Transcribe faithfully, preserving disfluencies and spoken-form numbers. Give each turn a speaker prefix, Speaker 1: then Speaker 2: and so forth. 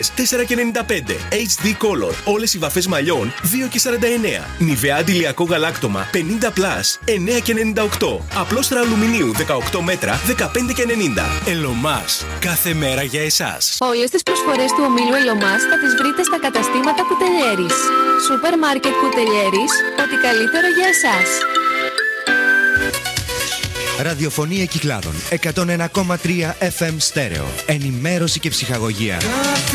Speaker 1: τέσσερα και ενενήντα πέντε. έιτς ντι Color. Όλες οι βαφές μαλλιών δύο και σαράντα εννέα. Νιβέα αντιλιακό γαλάκτομα πενήντα πλας εννέα και ενενήντα οκτώ. Απλόστρα αλουμινίου δεκαοκτώ μέτρα δεκαπέντε και ενενήντα. Ελωμάς. Κάθε μέρα για εσάς.
Speaker 2: Όλες τις προσφορές του ομίλου Ελωμάς θα τις βρείτε στα καταστήματα Κουτελιέρης. Σούπερ μάρκετ Κουτελιέρης. Ό,τι καλύτερο για εσάς.
Speaker 3: Ραδιοφωνία Κυκλάδων εκατόν ένα κόμμα τρία εφ εμ στέρεο. Ενημέρωση και ψυχαγωγία.